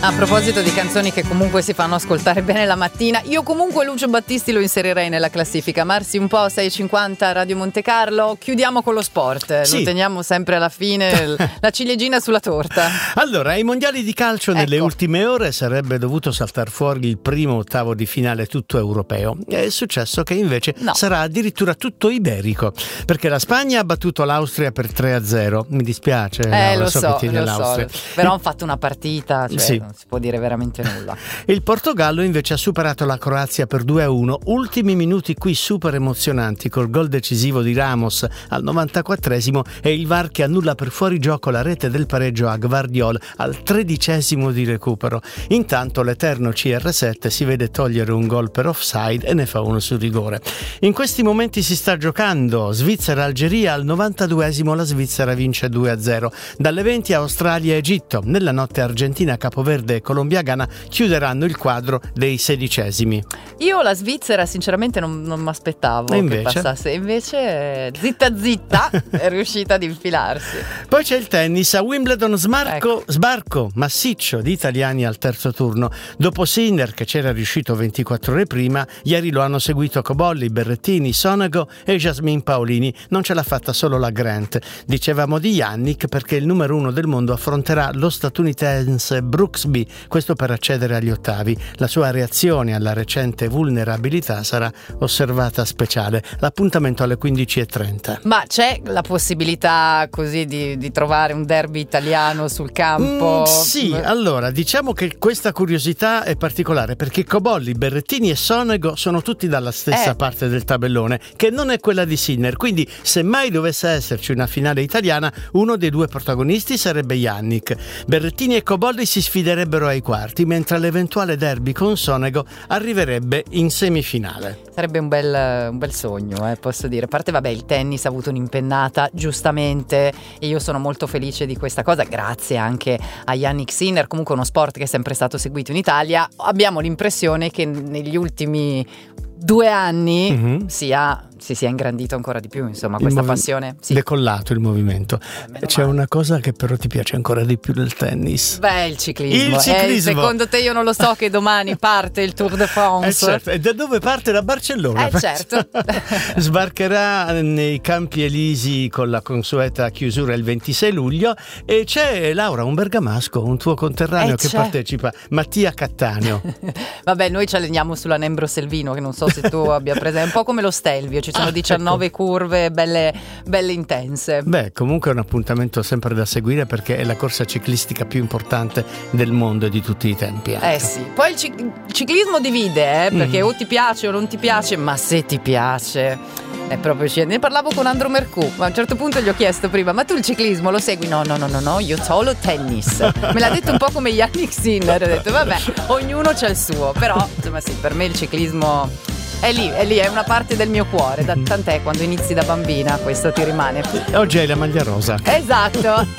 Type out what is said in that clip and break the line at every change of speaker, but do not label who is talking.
A proposito di canzoni che comunque si fanno ascoltare bene la mattina, io comunque Lucio Battisti lo inserirei nella classifica. Marsi un po', 6.50 Radio Monte Carlo. Chiudiamo con lo sport,
sì.
Lo teniamo sempre alla fine, la ciliegina sulla torta.
Allora, ai mondiali di calcio nelle ultime ore sarebbe dovuto saltar fuori il primo ottavo di finale tutto europeo. È successo che invece sarà addirittura tutto iberico, perché la Spagna ha battuto l'Austria per 3-0. Mi dispiace, Laura,
lo so,
che tieni l'Austria.
Però hanno fatto una partita, cioè
sì.
non si può dire veramente nulla.
Il Portogallo invece ha superato la Croazia per 2-1. Ultimi minuti qui super emozionanti col gol decisivo di Ramos al 94esimo e il VAR che annulla per fuorigioco la rete del pareggio a Gvardiol al 13esimo di recupero. Intanto l'eterno CR7 si vede togliere un gol per offside e ne fa uno su rigore. In questi momenti si sta giocando Svizzera-Algeria. Al 92esimo la Svizzera vince 2-0. Dalle 20 Australia-Egitto. Nella notte Argentina, Capoverde e Colombia-Ghana chiuderanno il quadro dei 16esimi.
Io la Svizzera sinceramente non mi aspettavo che passasse, invece zitta è riuscita ad infilarsi.
Poi c'è il tennis. A Wimbledon sbarco massiccio di italiani al terzo turno. Dopo Sinner, che c'era riuscito 24 ore prima, ieri lo hanno seguito Cobolli, Berrettini, Sonego e Jasmine Paolini. Non ce l'ha fatta solo la Grant. Dicevamo di Jannik perché il numero 1 del mondo affronterà lo statunitense Brooksby, questo per accedere agli ottavi. La sua reazione alla recente vulnerabilità sarà osservata speciale. L'appuntamento alle 15:30.
Ma c'è la possibilità così di trovare un derby italiano sul campo?
Sì, allora diciamo che questa curiosità è particolare perché Cobolli, Berrettini e Sonego sono tutti dalla stessa parte del tabellone, che non è quella di Sinner, quindi se mai dovesse esserci una finale italiana, uno dei due protagonisti sarebbe Jannik. Berrettini e Cobolli si sfiderebbero ai quarti, mentre l'eventuale derby con Sonego arriverebbe in semifinale.
Sarebbe un bel sogno, posso dire. A parte, il tennis ha avuto un'impennata, giustamente, e io sono molto felice di questa cosa, grazie anche a Jannik Sinner, comunque uno sport che è sempre stato seguito in Italia. Abbiamo l'impressione che negli ultimi 2 anni si sia ingrandito ancora di più, insomma, questa passione. Sì.
Decollato il movimento. C'è una cosa che però ti piace ancora di più del tennis.
Il ciclismo. Secondo te io non lo so che domani parte il Tour de France?
Certo. E da dove parte? Da Barcellona.
Certo.
Sbarcherà nei Campi Elisi con la consueta chiusura il 26 luglio e c'è, Laura, un bergamasco, un tuo conterraneo che partecipa, Mattia Cattaneo.
Noi ci alleniamo sulla Nembro Selvino, che non so se tu abbia presente, un po' come lo Stelvio, ci sono 19 curve belle intense.
Comunque è un appuntamento sempre da seguire perché è la corsa ciclistica più importante del mondo di tutti i tempi.
Sì. Poi il ciclismo divide, perché o ti piace o non ti piace, ma se ti piace è proprio ne parlavo con Andro Mercù, ma a un certo punto gli ho chiesto prima: ma tu il ciclismo lo segui? No, io solo tennis. Me l'ha detto un po' come Jannik Sinner, ho detto ognuno c'ha il suo, però insomma sì, per me il ciclismo è lì, è una parte del mio cuore, tant'è quando inizi da bambina, questo ti rimane.
Oggi hai la maglia rosa.
Esatto.